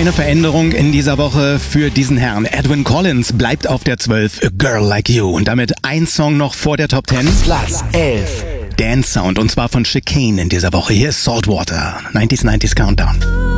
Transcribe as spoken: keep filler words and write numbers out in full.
Eine Veränderung in dieser Woche für diesen Herrn. Edwyn Collins bleibt auf der zwölf, A Girl Like You. Und damit ein Song noch vor der Top zehn. Platz elf. Dance Sound, und zwar von Chicane in dieser Woche. Hier ist Saltwater, neunziger neunziger Countdown.